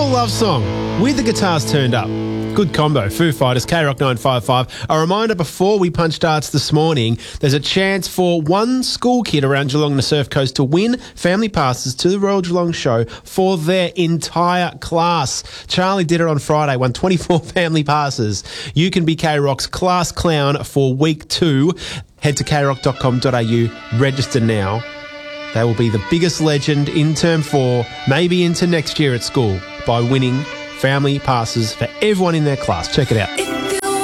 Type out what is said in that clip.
love song with the guitars turned up. Good combo. Foo Fighters, K-Rock 955. A reminder before we punch darts this morning, there's a chance for one school kid around Geelong and the Surf Coast to win family passes to the Royal Geelong Show for their entire class. Charlie did it on Friday, won 24 family passes. You can be K-Rock's class clown for week 2. Head to krock.com.au, register now. They will be the biggest legend in term 4, maybe into next year at school, by winning family passes for everyone in their class. Check it out.